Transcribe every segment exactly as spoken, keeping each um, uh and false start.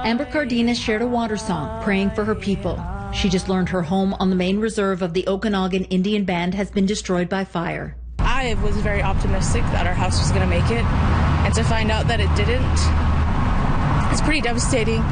Amber Cardenas shared a water song, praying for her people. She just learned her home on the main reserve of the Okanagan Indian Band has been destroyed by fire. I was very optimistic that our house was going to make it, and to find out that it didn't, it's pretty devastating,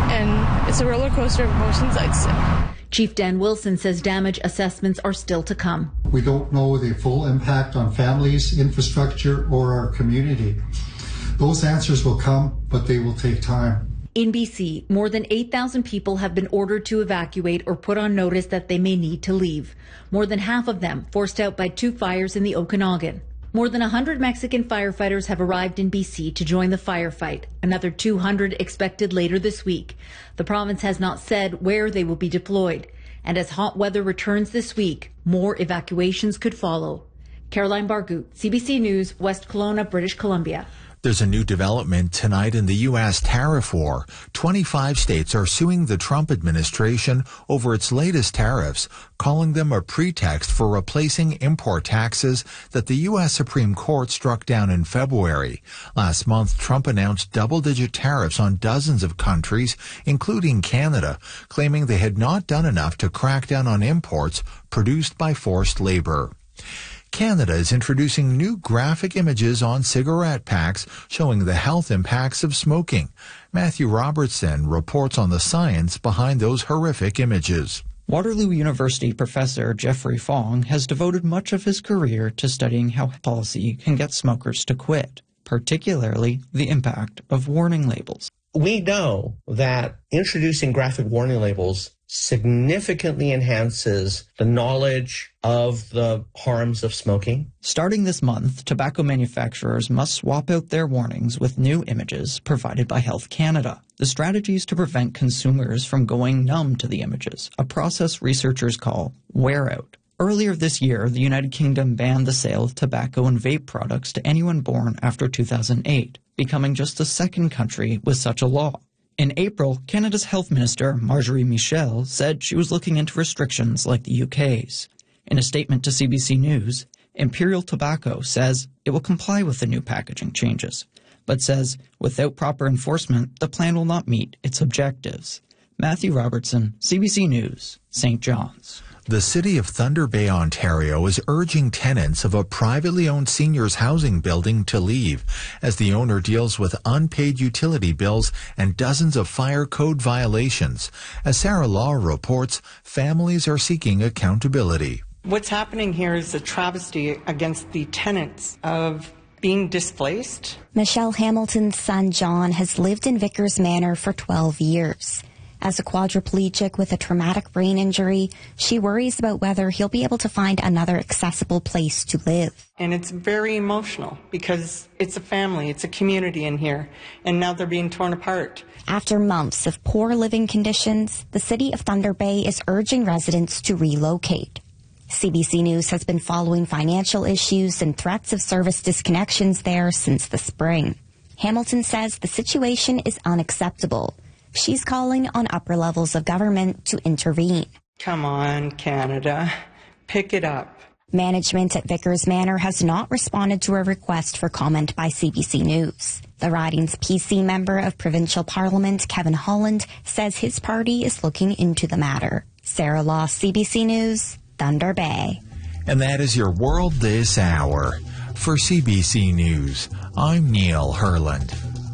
and it's a roller coaster of emotions, I'd say. Chief Dan Wilson says damage assessments are still to come. We don't know the full impact on families, infrastructure, or our community. Those answers will come, but they will take time. In B C, more than eight thousand people have been ordered to evacuate or put on notice that they may need to leave. More than half of them forced out by two fires in the Okanagan. More than one hundred Mexican firefighters have arrived in B C to join the firefight. Another two hundred expected later this week. The province has not said where they will be deployed. And as hot weather returns this week, more evacuations could follow. Caroline Bargut, C B C News, West Kelowna, British Columbia. There's a new development tonight in the U S tariff war. twenty-five states are suing the Trump administration over its latest tariffs, calling them a pretext for replacing import taxes that the U S Supreme Court struck down in February. Last month, Trump announced double-digit tariffs on dozens of countries, including Canada, claiming they had not done enough to crack down on imports produced by forced labor. Canada is introducing new graphic images on cigarette packs showing the health impacts of smoking. Matthew Robertson reports on the science behind those horrific images. Waterloo University professor Jeffrey Fong has devoted much of his career to studying how policy can get smokers to quit, particularly the impact of warning labels. We know that introducing graphic warning labels significantly enhances the knowledge of the harms of smoking. Starting this month, tobacco manufacturers must swap out their warnings with new images provided by Health Canada. The strategy is to prevent consumers from going numb to the images, a process researchers call wear out. Earlier this year, the United Kingdom banned the sale of tobacco and vape products to anyone born after two thousand eight, becoming just the second country with such a law. In April, Canada's Health Minister, Marjorie Michel, said she was looking into restrictions like the U K's. In a statement to C B C News, Imperial Tobacco says it will comply with the new packaging changes, but says without proper enforcement, the plan will not meet its objectives. Matthew Robertson, C B C News, Saint John's. The City of Thunder Bay, Ontario is urging tenants of a privately owned seniors housing building to leave as the owner deals with unpaid utility bills and dozens of fire code violations. As Sarah Law reports, families are seeking accountability. What's happening here is a travesty against the tenants of being displaced. Michelle Hamilton's son John has lived in Vickers Manor for twelve years. As a quadriplegic with a traumatic brain injury, she worries about whether he'll be able to find another accessible place to live. And it's very emotional because it's a family, it's a community in here, and now they're being torn apart. After months of poor living conditions, the City of Thunder Bay is urging residents to relocate. C B C News has been following financial issues and threats of service disconnections there since the spring. Hamilton says the situation is unacceptable. She's calling on upper levels of government to intervene. Come on, Canada. Pick it up. Management at Vickers Manor has not responded to a request for comment by C B C News. The riding's P C member of Provincial Parliament, Kevin Holland, says his party is looking into the matter. Sarah Law, C B C News, Thunder Bay. And that is your world this hour. For C B C News, I'm Neil Herland.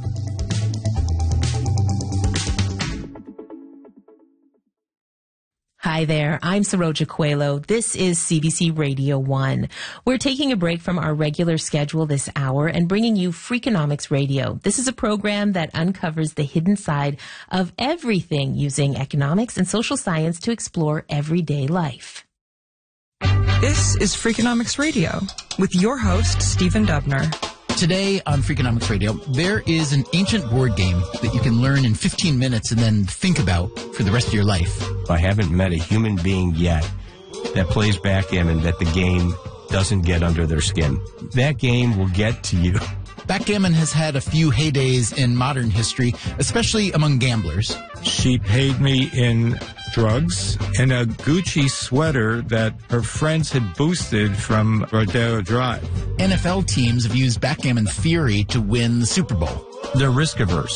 Hi there, I'm Saroja Coelho. This is C B C Radio one. We're taking a break from our regular schedule this hour and bringing you Freakonomics Radio. This is a program that uncovers the hidden side of everything using economics and social science to explore everyday life. This is Freakonomics Radio with your host, Stephen Dubner. Today on Freakonomics Radio, there is an ancient board game that you can learn in fifteen minutes and then think about for the rest of your life. I haven't met a human being yet that plays backgammon that the game doesn't get under their skin. That game will get to you. Backgammon has had a few heydays in modern history, especially among gamblers. She paid me in drugs and a Gucci sweater that her friends had boosted from Rodeo Drive. N F L teams have used backgammon theory to win the Super Bowl. They're risk averse.